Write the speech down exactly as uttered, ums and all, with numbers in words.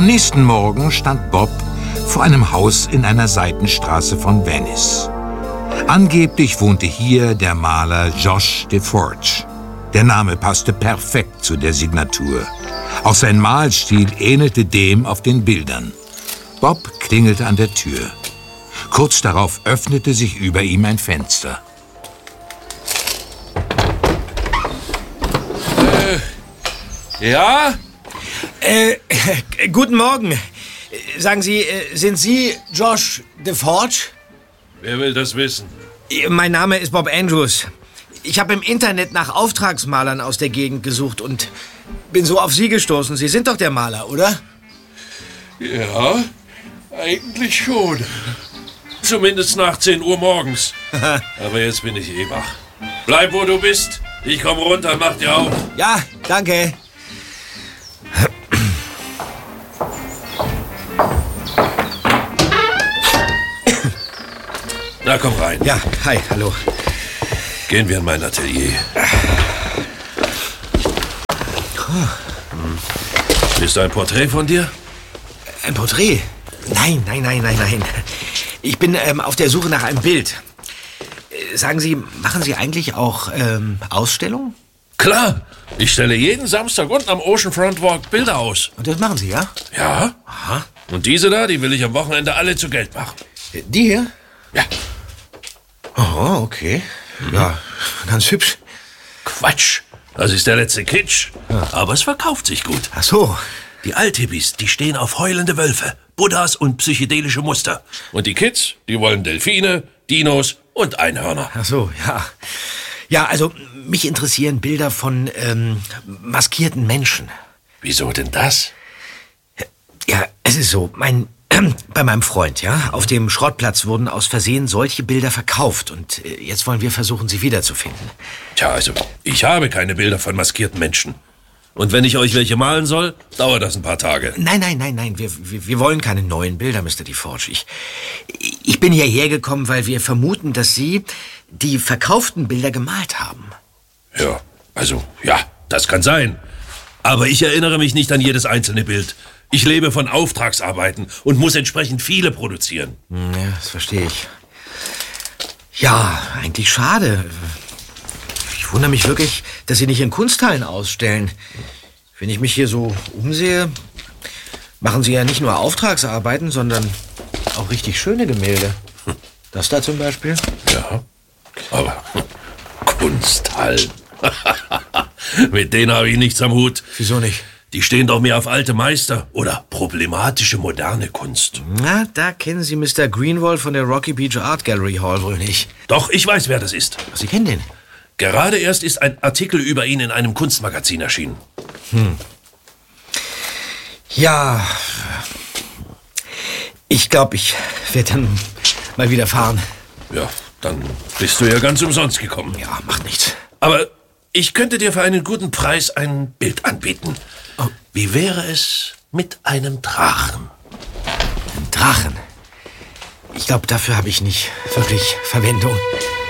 Am nächsten Morgen stand Bob vor einem Haus in einer Seitenstraße von Venice. Angeblich wohnte hier der Maler Josh DeForge. Der Name passte perfekt zu der Signatur. Auch sein Malstil ähnelte dem auf den Bildern. Bob klingelte an der Tür. Kurz darauf öffnete sich über ihm ein Fenster. Äh, ja? Äh, äh, guten Morgen. Sagen Sie, äh, sind Sie Josh DeForge? Wer will das wissen? Mein Name ist Bob Andrews. Ich habe im Internet nach Auftragsmalern aus der Gegend gesucht und bin so auf Sie gestoßen. Sie sind doch der Maler, oder? Ja, eigentlich schon. Zumindest nach zehn Uhr morgens. Aber jetzt bin ich eh wach. Bleib, wo du bist. Ich komm runter, mach dir auf. Ja, danke. Na, komm rein. Ja, hi, hallo. Gehen wir in mein Atelier. Hm. Ist ein Porträt von dir? Ein Porträt? Nein, nein, nein, nein, nein. Ich bin ähm, auf der Suche nach einem Bild. Äh, sagen Sie, machen Sie eigentlich auch ähm, Ausstellungen? Klar. Ich stelle jeden Samstag unten am Oceanfront Walk Bilder aus. Und das machen Sie, ja? Ja. Aha. Und diese da, die will ich am Wochenende alle zu Geld machen. Die hier? Ja. Oh, okay. Mhm. Ja, ganz hübsch. Quatsch. Das ist der letzte Kitsch. Ja. Aber es verkauft sich gut. Ach so. Die Althippies, die stehen auf heulende Wölfe, Buddhas und psychedelische Muster. Und die Kids, die wollen Delfine, Dinos und Einhörner. Ach so, ja. Ja, also mich interessieren Bilder von ähm, maskierten Menschen. Wieso denn das? Ja, es ist so, mein bei meinem Freund, ja, auf dem Schrottplatz wurden aus Versehen solche Bilder verkauft und äh, jetzt wollen wir versuchen, sie wiederzufinden. Tja, also, ich habe keine Bilder von maskierten Menschen. Und wenn ich euch welche malen soll, dauert das ein paar Tage. Nein, nein, nein, nein, wir, wir, wir wollen keine neuen Bilder, Mister DeForge. Ich, ich bin hierher gekommen, weil wir vermuten, dass Sie die verkauften Bilder gemalt haben. Ja, also, ja, das kann sein. Aber ich erinnere mich nicht an jedes einzelne Bild. Ich lebe von Auftragsarbeiten und muss entsprechend viele produzieren. Ja, das verstehe ich. Ja, eigentlich schade. Ich wundere mich wirklich, dass Sie nicht in Kunsthallen ausstellen. Wenn ich mich hier so umsehe, machen Sie ja nicht nur Auftragsarbeiten, sondern auch richtig schöne Gemälde. Das da zum Beispiel? Ja, aber Kunsthallen. Mit denen habe ich nichts am Hut. Wieso nicht? Die stehen doch mehr auf alte Meister oder problematische moderne Kunst. Na, da kennen Sie Mister Greenwald von der Rocky Beach Art Gallery Hall wohl nicht. Doch, ich weiß, wer das ist. Sie kennen den? Gerade erst ist ein Artikel über ihn in einem Kunstmagazin erschienen. Hm. Ja, ich glaube, ich werde dann mal wieder fahren. Ja, dann bist du ja ganz umsonst gekommen. Ja, macht nichts. Aber ich könnte dir für einen guten Preis ein Bild anbieten. Oh. Wie wäre es mit einem Drachen? Ein Drachen? Ich glaube, dafür habe ich nicht wirklich Verwendung.